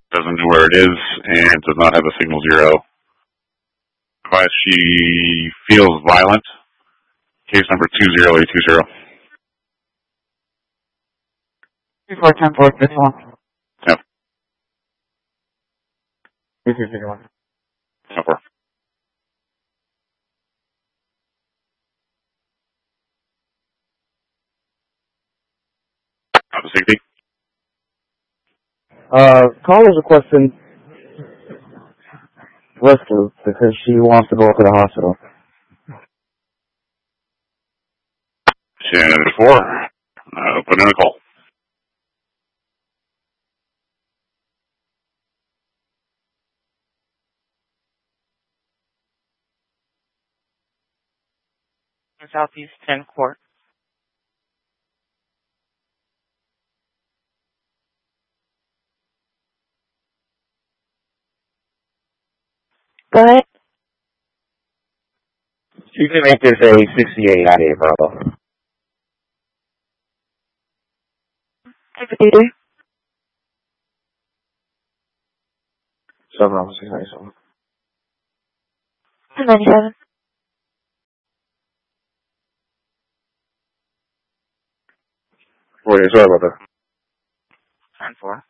doesn't know where it is, and does not have a signal 0. But she feels violent. Case number 20820. 2410 51. Yep. 2201. 4. Safety. Caller's requesting rescue because she wants to go to the hospital. 10-4. Put in a call. Southeast 10 Court. Go ahead. You can make this a 68 out of here, Bravo. 53. 7 697. 297. Wait, sorry about that. 10-4.